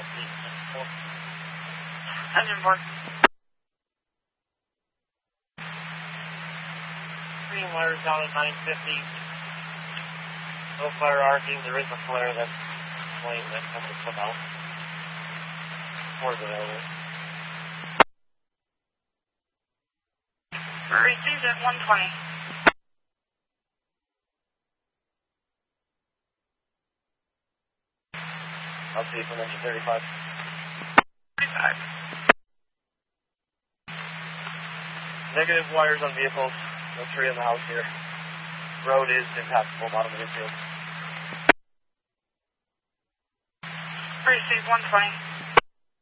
Engine 4. Green wires down at 950. No fire arcing. There is a flare that's flame that comes to put out. Towards the over. Received at 120. I'll see you from engine 35. 35. Negative wires on vehicles. No tree in the house here. Road is impassable, bottom of the field. Received 120.